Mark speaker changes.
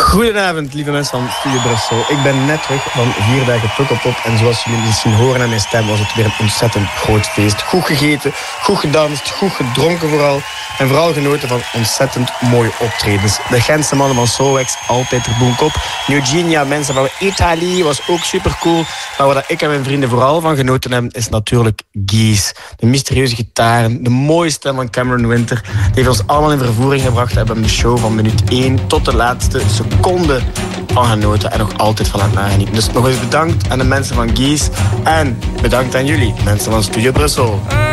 Speaker 1: Goedenavond, lieve mensen van Studio Brussel. Ik ben net terug van 4 dagen Pukkelpop. En zoals jullie misschien horen aan mijn stem, was het weer een ontzettend groot feest. Goed gegeten, goed gedanst, goed gedronken vooral. En vooral genoten van ontzettend mooie optredens. De Gentse mannen van Soulwax, altijd er boenkop. Eugenia, mensen van Italië, was ook super cool. Maar waar ik en mijn vrienden vooral van genoten hebben, is natuurlijk Guise. De mysterieuze gitaren, de mooie stem van Cameron Winter. Die heeft ons allemaal in vervoering gebracht. We hebben de show van minuut 1 tot de laatste seconde van genoten. En nog altijd van het nagenieten. Dus nog eens bedankt aan de mensen van Guise. En bedankt aan jullie, mensen van Studio Brussel.